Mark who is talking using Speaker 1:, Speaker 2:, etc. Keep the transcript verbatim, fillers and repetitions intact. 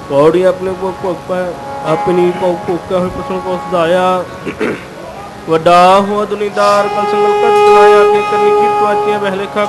Speaker 1: पौड़ी अपने अपनी भोक्या हुई पसंद को सदाया वड्डा हुआ दुनीदार कल संगल कट बनाया के करनी की वाचिया बहलेखा